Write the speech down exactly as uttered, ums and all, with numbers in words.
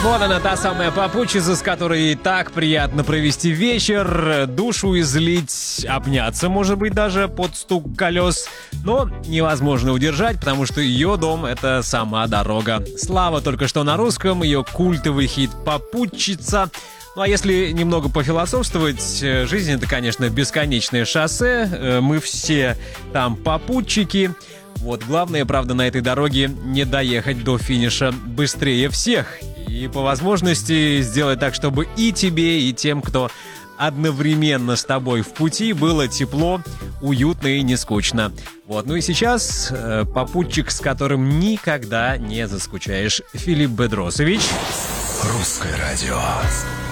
Вот она, та самая попутчица, с которой так приятно провести вечер, душу излить, обняться, может быть, даже под стук колес. Но невозможно удержать, потому что ее дом — это сама дорога. Слава только что на русском, ее культовый хит «Попутчица». Ну а если немного пофилософствовать, жизнь — это, конечно, бесконечное шоссе, мы все там попутчики. Вот, главное, правда, на этой дороге не доехать до финиша быстрее всех. И по возможности сделать так, чтобы и тебе, и тем, кто одновременно с тобой в пути, было тепло, уютно и не скучно. Вот, ну и сейчас э, попутчик, с которым никогда не заскучаешь, Филипп Бедросович. Русское радио.